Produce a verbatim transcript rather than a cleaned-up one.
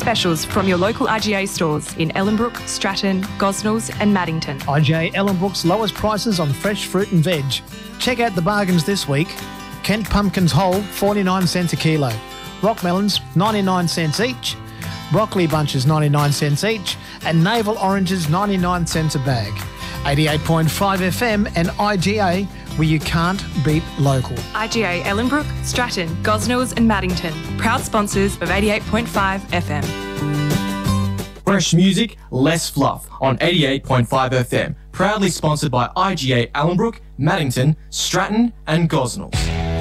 specials from your local I G A stores in Ellenbrook, Stratton, Gosnells and Maddington. I G A Ellenbrook's lowest prices on fresh fruit and veg. Check out the bargains this week. Kent pumpkins whole, forty-nine cents a kilo. Rock melons, ninety-nine cents each. Broccoli bunches, ninety-nine cents each. And navel oranges, ninety-nine cents a bag. eighty-eight point five F M and I G A, where you can't beat local. I G A Ellenbrook, Stratton, Gosnells and Maddington. Proud sponsors of eighty-eight point five F M. Fresh music, less fluff on eighty-eight point five F M. Proudly sponsored by I G A Ellenbrook, Maddington, Stratton and Gosnells.